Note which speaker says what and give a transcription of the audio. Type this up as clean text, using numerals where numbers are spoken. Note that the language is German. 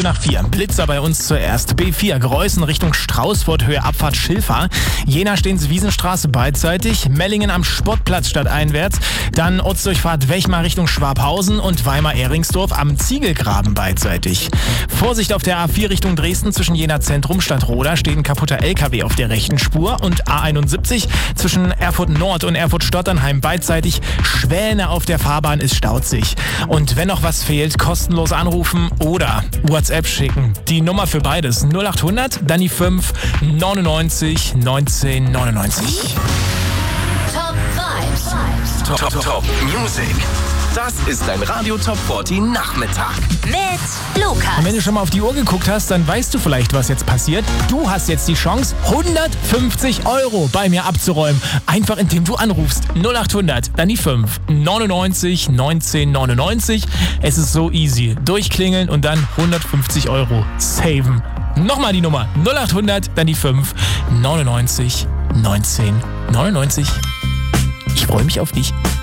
Speaker 1: nach 4. Blitzer bei uns zuerst. B4 Greußen Richtung Straußfurt, Höhe Abfahrt Schilfach. Jena Stehens-Wiesenstraße beidseitig. Mellingen am Sportplatz stadteinwärts. Dann Ortsdurchfahrt Wechmar Richtung Schwabhausen und Weimar-Ehringsdorf am Ziegelgraben beidseitig. Vorsicht auf der A4 Richtung Dresden zwischen Jena Zentrum Stadtroda steht ein kaputter LKW auf der rechten Spur. Und A71 zwischen Erfurt Nord und Erfurt-Stotternheim beidseitig. Schwäne auf der Fahrbahn, ist stauzig. Und wenn noch was fehlt, kostenlos anrufen oder WhatsApp schicken. Die Nummer für beides 0800, dann die 5 99 19 99.
Speaker 2: Top Vibes.
Speaker 3: Top Music. Das ist ein Radio Top 40 Nachmittag.
Speaker 2: Mit Lukas.
Speaker 1: Und wenn du schon mal auf die Uhr geguckt hast, dann weißt du vielleicht, was jetzt passiert. Du hast jetzt die Chance, 150 € bei mir abzuräumen. Einfach indem du anrufst. 0800, dann die 5 99 19 99. Es ist so easy. Durchklingeln und dann 150 € saven. Nochmal die Nummer. 0800, dann die 5 99 19 99. Ich freue mich auf dich.